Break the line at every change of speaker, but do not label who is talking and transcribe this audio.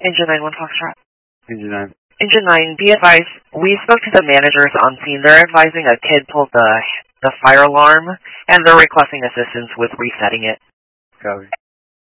Engine 9-1 Foxtrot.
Engine 9.
Engine 9, be advised, we spoke to the managers on scene. They're advising a kid pulled the fire alarm, and they're requesting assistance with resetting it.
Copy.